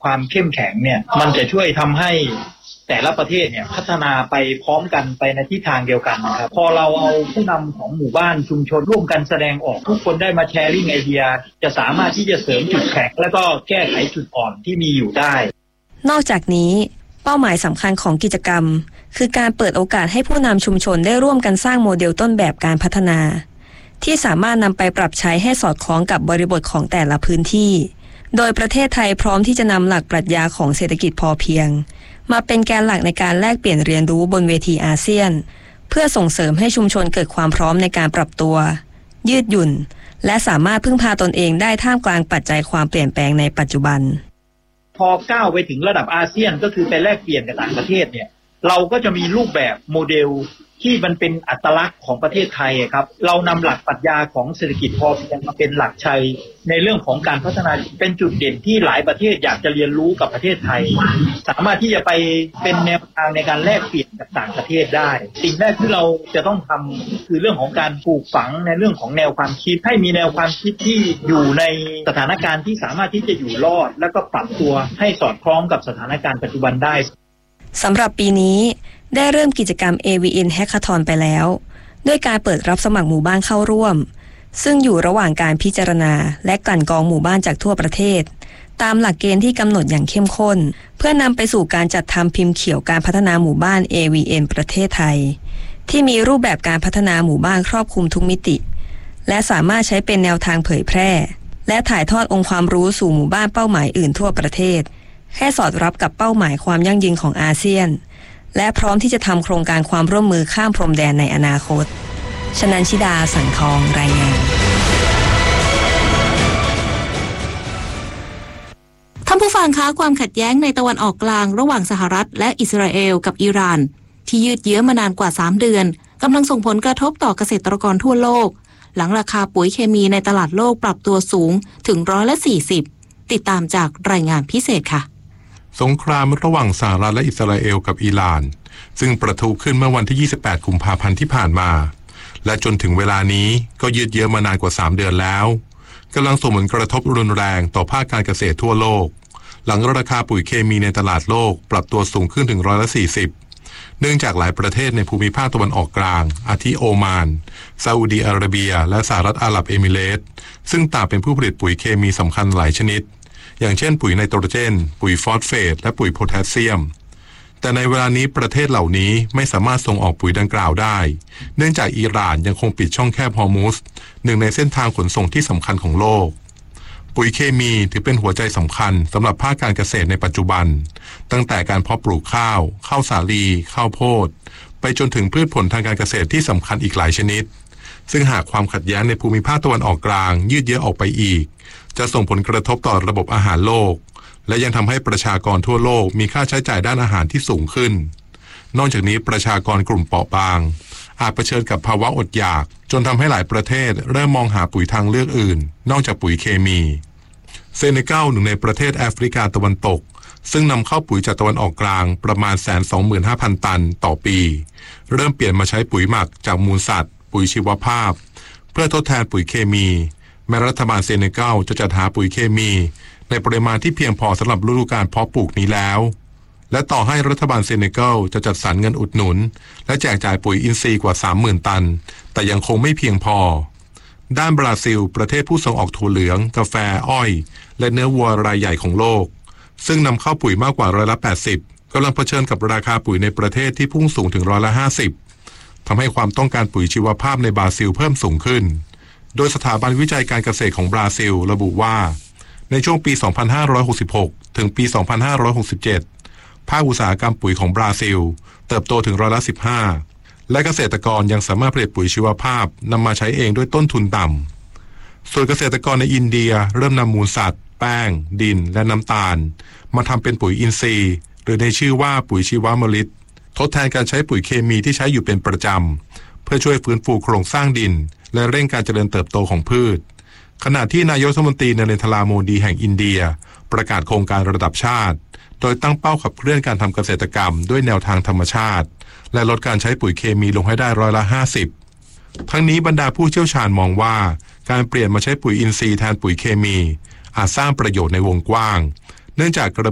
ความเข้มแข็งเนี่ยมันจะช่วยทำให้แต่ละประเทศเนี่ยพัฒนาไปพร้อมกันไปในทิศทางเดียวกันนะครับพอเราเอาผู้นำของหมู่บ้านชุมชนร่วมกันแสดงออกทุกคนได้มาแชร์ริ่งไอเดียจะสามารถที่จะเสริมจุดแข็งและก็แก้ไขจุดอ่อนที่มีอยู่ได้นอกจากนี้เป้าหมายสำคัญของกิจกรรมคือการเปิดโอกาสให้ผู้นำชุมชนได้ร่วมกันสร้างโมเดลต้นแบบการพัฒนาที่สามารถนำไปปรับใช้ให้สอดคล้องกับบริบทของแต่ละพื้นที่โดยประเทศไทยพร้อมที่จะนำหลักปรัชญาของเศรษฐกิจพอเพียงมาเป็นแกนหลักในการแลกเปลี่ยนเรียนรู้บนเวทีอาเซียนเพื่อส่งเสริมให้ชุมชนเกิดความพร้อมในการปรับตัวยืดหยุ่นและสามารถพึ่งพาตนเองได้ท่ามกลางปัจจัยความเปลี่ยนแปลงในปัจจุบันพอก้าวไปถึงระดับอาเซียนก็คือไปแลกเปลี่ยนกับต่างประเทศเนี่ยเราก็จะมีรูปแบบโมเดลที่มันเป็นอัตลักษณ์ของประเทศไทยครับเรานำหลักปรัชญาของเศรษฐกิจพอเพียงมาเป็นหลักชัยในเรื่องของการพัฒนาเป็นจุดเด่นที่หลายประเทศอยากจะเรียนรู้กับประเทศไทยสามารถที่จะไปเป็นแนวทางในการแลกเปลี่ยนกับต่างประเทศได้สิ่งแรกที่เราจะต้องทำคือเรื่องของการปลูกฝังในเรื่องของแนวความคิดให้มีแนวความคิดที่อยู่ในสถานการณ์ที่สามารถที่จะอยู่รอดแล้วก็ปรับตัวให้สอดคล้องกับสถานการณ์ปัจจุบันได้สำหรับปีนี้ได้เริ่มกิจกรรม AVN Hackathon ไปแล้วด้วยการเปิดรับสมัครหมู่บ้านเข้าร่วมซึ่งอยู่ระหว่างการพิจารณาและกลั่นกรองหมู่บ้านจากทั่วประเทศตามหลักเกณฑ์ที่กำหนดอย่างเข้มข้นเพื่อนำไปสู่การจัดทำพิมพ์เขียวการพัฒนาหมู่บ้าน AVN ประเทศไทยที่มีรูปแบบการพัฒนาหมู่บ้านครอบคลุมทุกมิติและสามารถใช้เป็นแนวทางเผยแพร่และถ่ายทอดองค์ความรู้สู่หมู่บ้านเป้าหมายอื่นทั่วประเทศให้สอดรับกับเป้าหมายความยั่งยืนของอาเซียนและพร้อมที่จะทำโครงการความร่วมมือข้ามพรมแดนในอนาคตชนันชิดาสังทองรายงานท่านผู้ฟังคะความขัดแย้งในตะวันออกกลางระหว่างสหรัฐและอิสราเอลกับอิหร่านที่ยืดเยื้อมานานกว่า3เดือนกำลังส่งผลกระทบต่อเกษตรกรทั่วโลกหลังราคาปุ๋ยเคมีในตลาดโลกปรับตัวสูงถึง140ติดตามจากรายงานพิเศษค่ะสงครามระหว่างสหรัฐและอิสราเอลกับอิหร่านซึ่งประทุขึ้นเมื่อวันที่28กุมภาพันธ์ที่ผ่านมาและจนถึงเวลานี้ก็ยืดเยื้อมานานกว่า3เดือนแล้วกำลังส่งผลกระทบรุนแรงต่อภาคการเกษตรทั่วโลกหลังราคาปุ๋ยเคมีในตลาดโลกปรับตัวสูงขึ้นถึง140เนื่องจากหลายประเทศในภูมิภาคตะวันออกกลางอาทิโอมานซาอุดีอาระเบียและสหรัฐอาหรับเอมิเรตส์ซึ่งต่างเป็นผู้ผลิตปุ๋ยเคมีสำคัญหลายชนิดอย่างเช่นปุ๋ยไนโตรเจนปุ๋ยฟอสเฟตและปุ๋ยโพแทสเซียมแต่ในเวลานี้ประเทศเหล่านี้ไม่สามารถส่งออกปุ๋ยดังกล่าวได้เนื่องจากอิหร่านยังคงปิดช่องแคบฮอร์มุซหนึ่งในเส้นทางขนส่งที่สำคัญของโลกปุ๋ยเคมีถือเป็นหัวใจสำคัญสำหรับภาคการเกษตรในปัจจุบันตั้งแต่การเพาะปลูกข้าวสาลีข้าวโพดไปจนถึงพืชผลทางการเกษตรที่สำคัญอีกหลายชนิดซึ่งหากความขัดแย้งในภูมิภาคตะวันออกกลางยืดเยื้อออกไปอีกจะส่งผลกระทบต่อระบบอาหารโลกและยังทำให้ประชากรทั่วโลกมีค่าใช้จ่ายด้านอาหารที่สูงขึ้นนอกจากนี้ประชากรกลุ่มเปราะบางอาจเผชิญกับภาวะอดอยากจนทำให้หลายประเทศเริ่มมองหาปุ๋ยทางเลือกอื่นนอกจากปุ๋ยเคมีเซเนกัลหนึ่งในประเทศแอฟริกาตะวันตกซึ่งนำเข้าปุ๋ยจากตะวันออกกลางประมาณ 125,000 ตันต่อปีเริ่มเปลี่ยนมาใช้ปุ๋ยหมักจากมูลสัตว์ปุ๋ยชีวภาพเพื่อทดแทนปุ๋ยเคมีแม้รัฐบาลเซเนกัลจะจัดหาปุ๋ยเคมีในปริมาณที่เพียงพอสำหรับฤดูกาลเพาะปลูกนี้แล้วและต่อให้รัฐบาลเซเนกัลจะจัดสรรเงินอุดหนุนและแจกจ่ายปุ๋ยอินทรีย์กว่า 30,000 ตันแต่ยังคงไม่เพียงพอด้านบราซิลประเทศผู้ส่งออกถั่วเหลืองกาแฟอ้อยและเนื้อวัวรายใหญ่ของโลกซึ่งนำเข้าปุ๋ยมากกว่า80%กำลังเผชิญกับราคาปุ๋ยในประเทศที่พุ่งสูงถึง50%ทำให้ความต้องการปุ๋ยชีวภาพในบราซิลเพิ่มสูงขึ้นโดยสถาบันวิจัยการเกษตรของบราซิลระบุว่าในช่วงปี 2566 ถึงปี 2567 ภาคอุตสาหกรรมปุ๋ยของบราซิลเติบโตถึง15%และเกษตรกรยังสามารถผลิตปุ๋ยชีวภาพนำมาใช้เองด้วยต้นทุนต่ำส่วนเกษตรกรในอินเดียเริ่มนำมูลสัตว์แป้งดินและน้ำตาลมาทำเป็นปุ๋ยอินทรีย์หรือในชื่อว่าปุ๋ยชีวมฤตทดแทนการใช้ปุ๋ยเคมีที่ใช้อยู่เป็นประจำเพื่อช่วยฟื้นฟูโครงสร้างดินและเร่งการเจริญเติบโตของพืชขณะที่นายกรัฐมนตรีนเรนทราโมดีแห่งอินเดียประกาศโครงการระดับชาติโดยตั้งเป้าขับเคลื่อนการทำเกษตรกรรมด้วยแนวทางธรรมชาติและลดการใช้ปุ๋ยเคมีลงให้ได้50%ทั้งนี้บรรดาผู้เชี่ยวชาญมองว่าการเปลี่ยนมาใช้ปุ๋ยอินทรีย์แทนปุ๋ยเคมีอาจสร้างประโยชน์ในวงกว้างเนื่องจาก